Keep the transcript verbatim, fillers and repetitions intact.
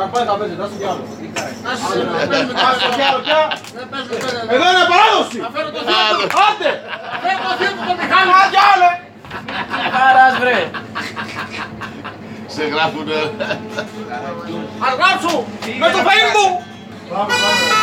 πάει τα παίζει, δώσε κι άλλο. Εδώ είναι παράδοση! Άντε! Φέρω το θείο του τον Μιχάλη! Άντε άλλο! Χαράς βρε! Σε γράφουνε. Αργάψου! Με το φαΐν μου!